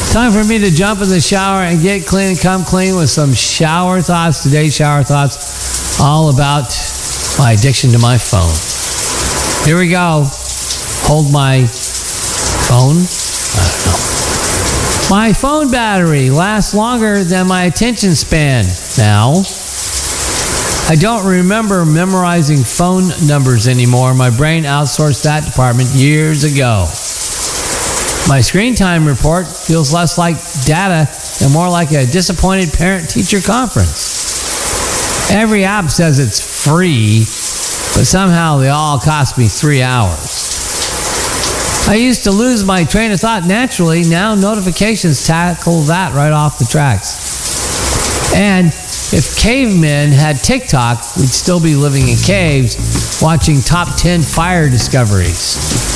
Time for me to jump in the shower and get clean and come clean with some shower thoughts. Today's shower thoughts all about my addiction to my phone. Here we go. Hold my phone. I don't know. My phone battery lasts longer than my attention span now. I don't remember memorizing phone numbers anymore. My brain outsourced that department years ago. My screen time report feels less like data and more like a disappointed parent-teacher conference. Every app says it's free, but somehow they all cost me 3 hours. I used to lose my train of thought naturally. Now notifications tackle that right off the tracks. And if cavemen had TikTok, we'd still be living in caves watching top 10 fire discoveries.